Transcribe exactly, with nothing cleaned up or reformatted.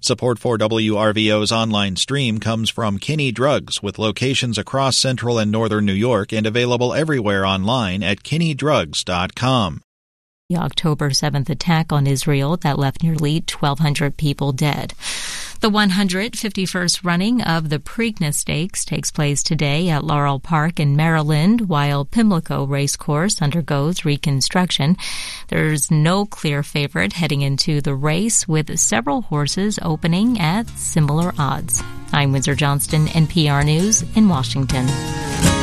Support for W R V O's online stream comes from Kinney Drugs, with locations across central and northern New York and available everywhere online at kinney drugs dot com. The October seventh attack on Israel that left nearly twelve hundred people dead. The one hundred fifty-first running of the Preakness Stakes takes place today at Laurel Park in Maryland, while Pimlico Racecourse undergoes reconstruction. There's no clear favorite heading into the race, with several horses opening at similar odds. I'm Windsor Johnston, N P R News in Washington.